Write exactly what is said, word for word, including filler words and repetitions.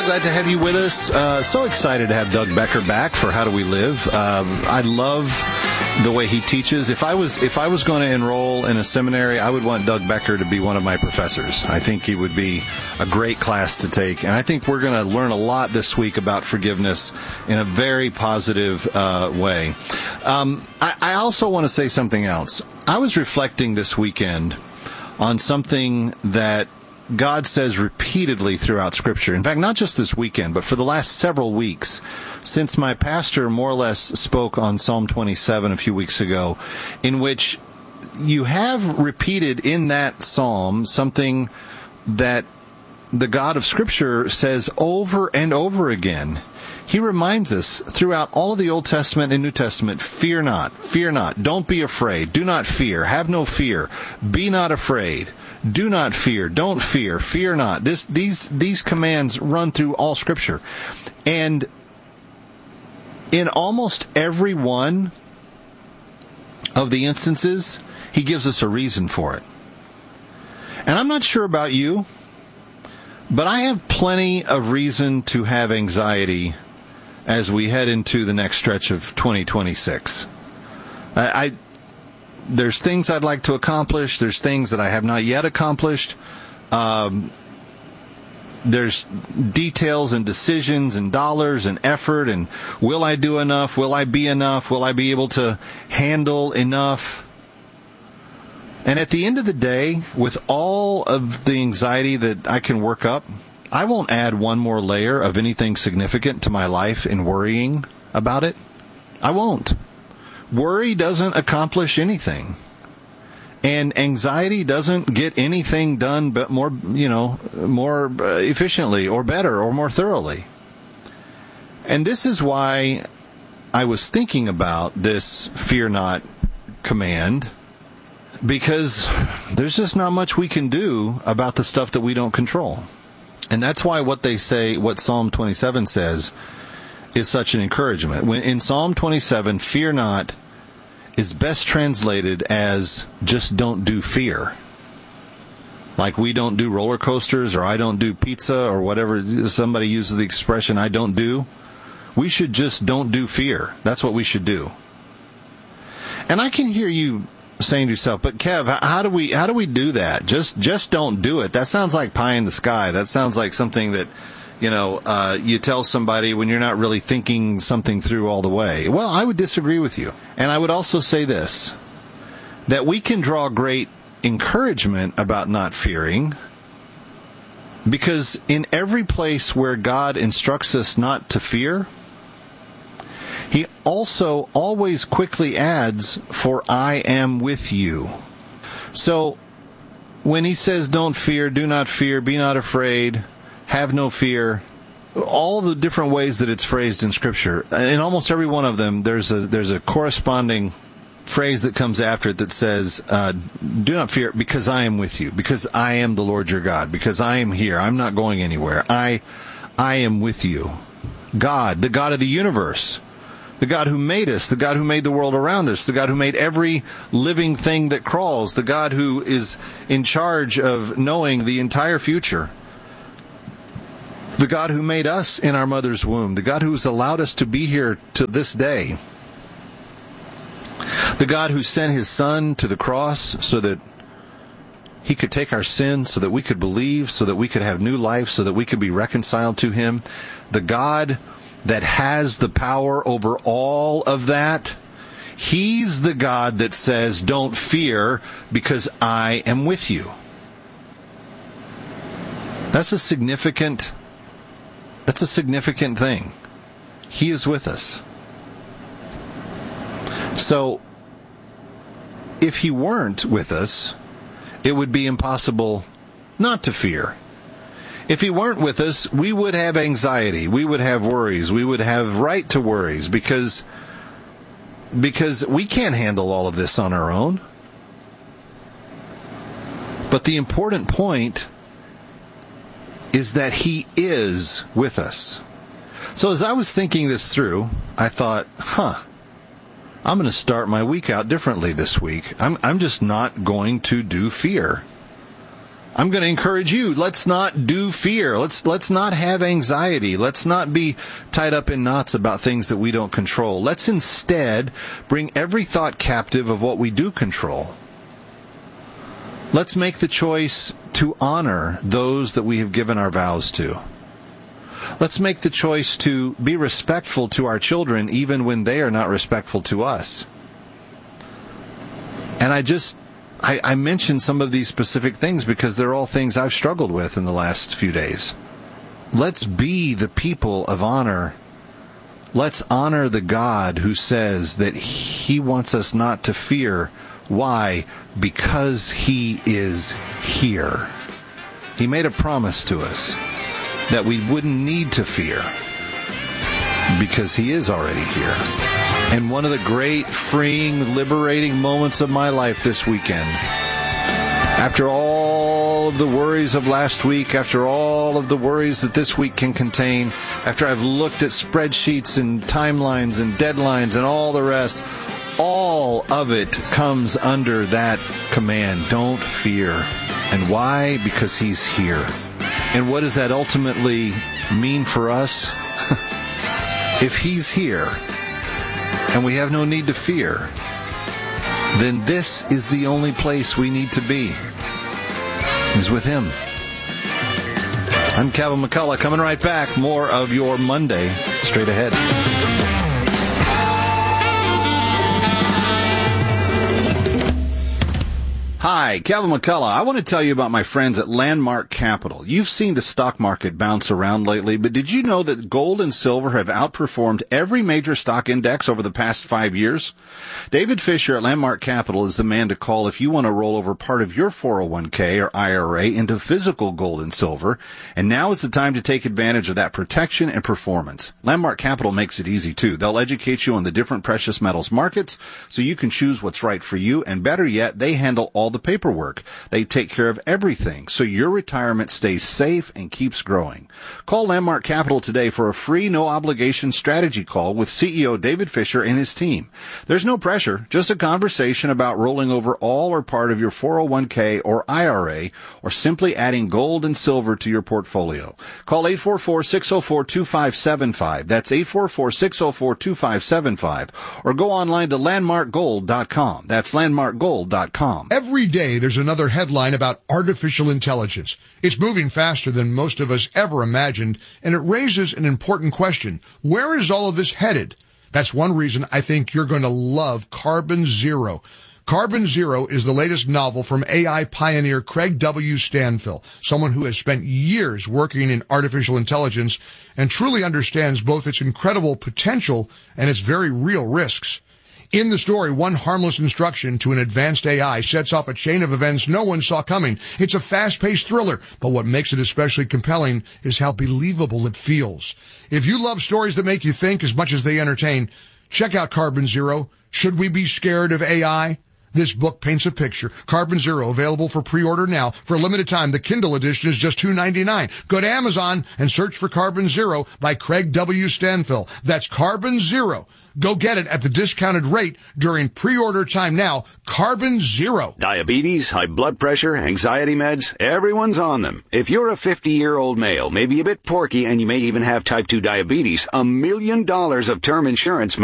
Glad to have you with us. Uh, so excited to have Doug Becker back for How Do We Live. Um, I love the way he teaches. If I was if I was going to enroll in a seminary, I would want Doug Becker to be one of my professors. I think he would be a great class to take, and I think we're going to learn a lot this week about forgiveness in a very positive uh, way. Um, I, I also want to say something else. I was reflecting this weekend on something that God says repeatedly throughout Scripture. In fact, not just this weekend, but for the last several weeks, since my pastor more or less spoke on Psalm twenty-seven a few weeks ago, in which you have repeated in that psalm something that the God of Scripture says over and over again. He reminds us throughout all of the Old Testament and New Testament, fear not, fear not, don't be afraid, do not fear, have no fear, be not afraid. Do not fear. Don't fear. Fear not. This, these, these commands run through all Scripture. And in almost every one of the instances, he gives us a reason for it. And I'm not sure about you, but I have plenty of reason to have anxiety as we head into the next stretch of twenty twenty-six. I... I There's things I'd like to accomplish. There's things that I have not yet accomplished. Um, there's details and decisions and dollars and effort and will I do enough? Will I be enough? Will I be able to handle enough? And at the end of the day, with all of the anxiety that I can work up, I won't add one more layer of anything significant to my life in worrying about it. I won't. Worry doesn't accomplish anything. And anxiety doesn't get anything done but more, you know, more efficiently or better or more thoroughly. And this is why I was thinking about this fear not command, because there's just not much we can do about the stuff that we don't control. And that's why what they say, what Psalm twenty-seven says, is such an encouragement. When in Psalm twenty-seven, fear not is best translated as just don't do fear. Like we don't do roller coasters, or I don't do pizza, or whatever somebody uses the expression, I don't do. We should just don't do fear. That's what we should do. And I can hear you saying to yourself, but Kev, how do we how do we do that? Just just don't do it. That sounds like pie in the sky. That sounds like something that You know, uh, you tell somebody when you're not really thinking something through all the way. Well, I would disagree with you. And I would also say this, that we can draw great encouragement about not fearing, because in every place where God instructs us not to fear, he also always quickly adds, for I am with you. So when he says don't fear, do not fear, be not afraid, have no fear, all the different ways that it's phrased in Scripture, in almost every one of them, there's a there's a corresponding phrase that comes after it that says, uh, do not fear, because I am with you, because I am the Lord your God, because I am here, I'm not going anywhere, I, I am with you. God, the God of the universe, the God who made us, the God who made the world around us, the God who made every living thing that crawls, the God who is in charge of knowing the entire future, the God who made us in our mother's womb, the God who has allowed us to be here to this day, the God who sent his Son to the cross so that he could take our sins, so that we could believe, so that we could have new life, so that we could be reconciled to him, the God that has the power over all of that, he's the God that says, don't fear, because I am with you. That's a significant That's a significant thing. He is with us. So, if he weren't with us, it would be impossible not to fear. If he weren't with us, we would have anxiety. We would have worries. We would have right to worries, because, because we can't handle all of this on our own. But the important point is that he is with us. So as I was thinking this through, I thought, huh, I'm going to start my week out differently this week. I'm I'm just not going to do fear. I'm going to encourage you. Let's not do fear. Let's let's not have anxiety. Let's not be tied up in knots about things that we don't control. Let's instead bring every thought captive of what we do control. Let's make the choice to honor those that we have given our vows to. Let's make the choice to be respectful to our children even when they are not respectful to us. And I just I, I mentioned some of these specific things because they're all things I've struggled with in the last few days. Let's be the people of honor. Let's honor the God who says that he wants us not to fear. Why? Because he is here. He made a promise to us that we wouldn't need to fear because he is already here. And one of the great, freeing, liberating moments of my life this weekend, after all of the worries of last week, after all of the worries that this week can contain, after I've looked at spreadsheets and timelines and deadlines and all the rest, all of it comes under that command, don't fear. And why? Because he's here. And what does that ultimately mean for us? If he's here, and we have no need to fear, then this is the only place we need to be, is with him. I'm Kevin McCullough, coming right back. More of your Monday straight ahead. Hi, Kevin McCullough. I want to tell you about my friends at Landmark Capital. You've seen the stock market bounce around lately, but did you know that gold and silver have outperformed every major stock index over the past five years? David Fisher at Landmark Capital is the man to call if you want to roll over part of your four oh one k or I R A into physical gold and silver, and now is the time to take advantage of that protection and performance. Landmark Capital makes it easy, too. They'll educate you on the different precious metals markets so you can choose what's right for you, and better yet, they handle all the paperwork. They take care of everything so your retirement stays safe and keeps growing. Call Landmark Capital today for a free, no-obligation strategy call with C E O David Fisher and his team. There's no pressure, just a conversation about rolling over all or part of your four oh one k or I R A, or simply adding gold and silver to your portfolio. Call eight four four, six oh four, two five seven five. That's eight four four, six oh four, two five seven five. Or go online to landmark gold dot com. That's landmark gold dot com. Every day there's another headline about artificial intelligence. It's moving faster than most of us ever imagined, and it raises an important question. Where is all of this headed? That's one reason I think you're going to love Carbon Zero. Carbon Zero is the latest novel from A I pioneer Craig W. Stanfill, someone who has spent years working in artificial intelligence and truly understands both its incredible potential and its very real risks. In the story, one harmless instruction to an advanced A I sets off a chain of events no one saw coming. It's a fast-paced thriller, but what makes it especially compelling is how believable it feels. If you love stories that make you think as much as they entertain, check out Carbon Zero. Should we be scared of A I? This book paints a picture. Carbon Zero, available for pre-order now. For a limited time, the Kindle edition is just two dollars and ninety-nine cents. Go to Amazon and search for Carbon Zero by Craig W. Stanfill. That's Carbon Zero. Go get it at the discounted rate during pre-order time now. Carbon Zero. Diabetes, high blood pressure, anxiety meds, everyone's on them. If you're a fifty-year-old male, maybe a bit porky, and you may even have type two diabetes, a million dollars of term insurance